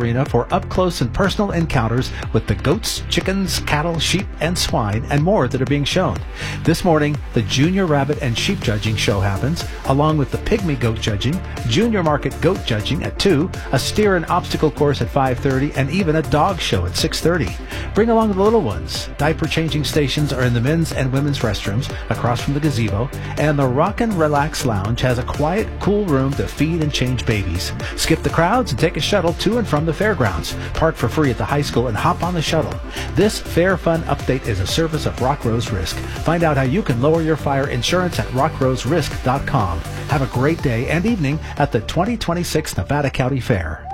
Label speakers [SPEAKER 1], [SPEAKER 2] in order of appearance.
[SPEAKER 1] arena for up-close and personal encounters with the goats, chickens, cattle, sheep, and swine, and more that are being shown. This morning, the Junior Rabbit and Sheep Judging Show happens, along with the Pygmy Goat Judging, Junior Market Goat Judging at 2, a steer and obstacle course at 5:30, and even a dog show at 6:30. Bring along the little ones. Diaper changing stations are in the men's and women's restrooms across from the gazebo, and the Rock and Relax Lounge has a quiet, cool room to feed and change babies. Skip the crowds and take a shuttle to and from the fairgrounds. Park for free at the high school and hop on the shuttle. This Fair Fun Update is a service of Rock Rose Risk. Find out how you can lower your fire insurance at rockroserisk.com. Have a great day and evening at the 2026 Nevada County Fair.